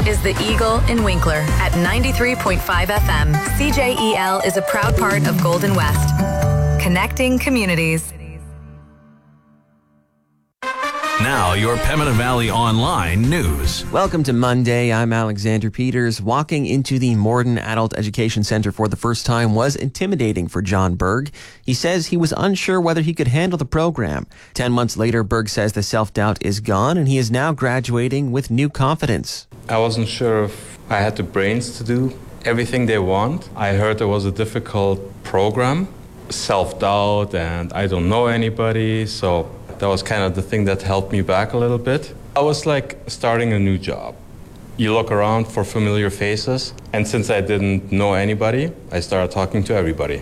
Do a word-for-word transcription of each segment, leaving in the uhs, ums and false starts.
is the Eagle in Winkler at ninety-three point five F M. C J E L is a proud part of Golden West, connecting communities. Now, your Pembina Valley Online news. Welcome to Monday. I'm Alexander Peters. Walking into the Morden Adult Education Center for the first time was intimidating for John Berg. He says he was unsure whether he could handle the program. Ten months later, Berg says the self-doubt is gone and he is now graduating with new confidence. I wasn't sure if I had the brains to do everything they want. I heard it was a difficult program, self-doubt, and I don't know anybody, so that was kind of the thing that held me back a little bit. I was like starting a new job. You look around for familiar faces, and since I didn't know anybody, I started talking to everybody.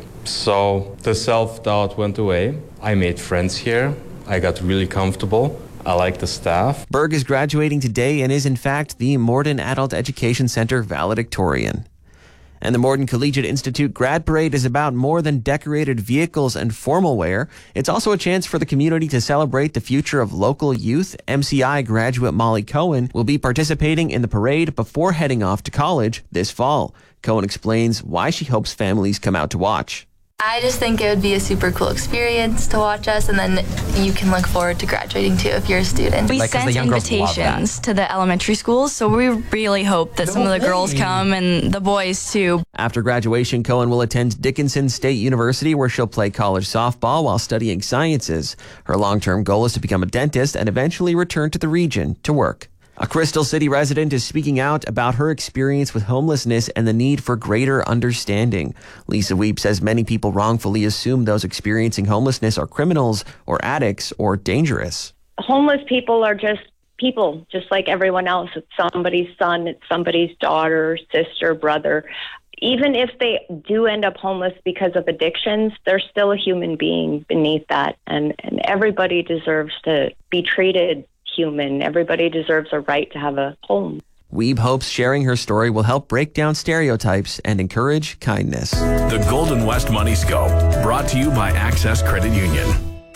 So the self-doubt went away. I made friends here. I got really comfortable. I like the staff. Berg is graduating today and is in fact the Morden Adult Education Center valedictorian. And the Morden Collegiate Institute Grad Parade is about more than decorated vehicles and formal wear. It's also a chance for the community to celebrate the future of local youth. M C I graduate Molly Cohen will be participating in the parade before heading off to college this fall. Cohen explains why she hopes families come out to watch. I just think it would be a super cool experience to watch us, and then you can look forward to graduating too if you're a student. We Like, 'cause sent the young girls love invitations to the elementary schools, so we really hope that some of the girls come and the boys too. After graduation, Cohen will attend Dickinson State University, where she'll play college softball while studying sciences. Her long-term goal is to become a dentist and eventually return to the region to work. A Crystal City resident is speaking out about her experience with homelessness and the need for greater understanding. Lisa Weep says many people wrongfully assume those experiencing homelessness are criminals or addicts or dangerous. Homeless people are just people, just like everyone else. It's somebody's son, it's somebody's daughter, sister, brother. Even if they do end up homeless because of addictions, they're still a human being beneath that. And, and everybody deserves to be treated human. Everybody deserves a right to have a home. Weeb hopes sharing her story will help break down stereotypes and encourage kindness. The Golden West Money Scope, brought to you by Access Credit Union.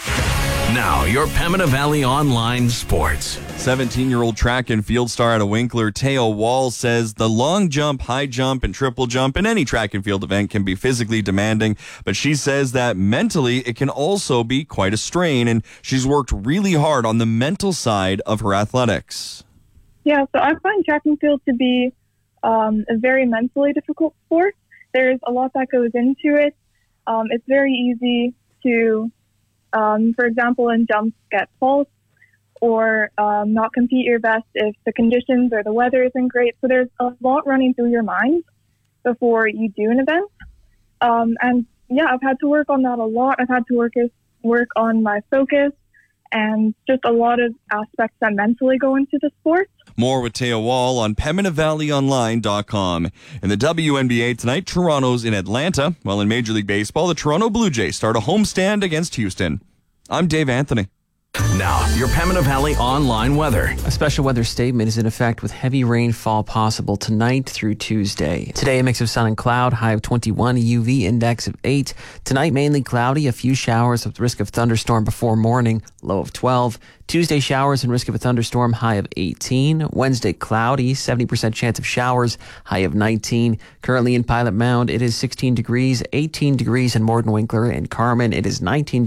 Now, your Pembina Valley Online Sports. seventeen-year-old track and field star out of Winkler, Teo Wall, says the long jump, high jump, and triple jump in any track and field event can be physically demanding, but she says that mentally it can also be quite a strain, and she's worked really hard on the mental side of her athletics. Yeah, so I find track and field to be um, a very mentally difficult sport. There's a lot that goes into it. Um, it's very easy to, um, for example, in jumps, get false, or um, not compete your best if the conditions or the weather isn't great. So there's a lot running through your mind before you do an event. Um, and yeah, I've had to work on that a lot. I've had to work, work on my focus and just a lot of aspects that mentally go into the sport. More with Teo Wall on Pembina Valley Online dot com. In the W N B A tonight, Toronto's in Atlanta, while in Major League Baseball, the Toronto Blue Jays start a homestand against Houston. I'm Dave Anthony. Now, your Pembina Valley Online weather. A special weather statement is in effect with heavy rainfall possible tonight through Tuesday. Today, a mix of sun and cloud, high of twenty-one, a U V index of eight. Tonight, mainly cloudy, a few showers with risk of thunderstorm before morning, low of twelve. Tuesday, showers and risk of a thunderstorm, high of eighteen. Wednesday, cloudy, seventy percent chance of showers, high of nineteen. Currently in Pilot Mound, it is sixteen degrees, eighteen degrees in Morden Winkler and Carmen. It is nineteen